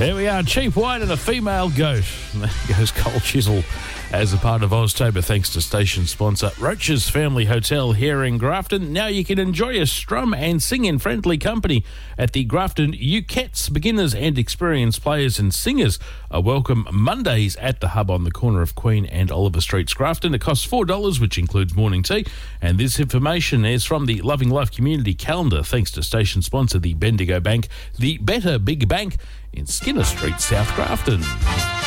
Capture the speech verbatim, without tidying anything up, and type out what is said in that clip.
Here we are, cheap wine and a female goat. And there goes Cole Chisel as a part of Oztober, thanks to station sponsor Roach's Family Hotel here in Grafton. Now you can enjoy a strum and sing in friendly company at the Grafton Ukets. Beginners and experienced players and singers are welcome Mondays at the Hub on the corner of Queen and Oliver Streets, Grafton. It costs four dollars, which includes morning tea. And this information is from the Loving Life Community Calendar, thanks to station sponsor the Bendigo Bank, the Better Big Bank in Skinner Street, South Grafton.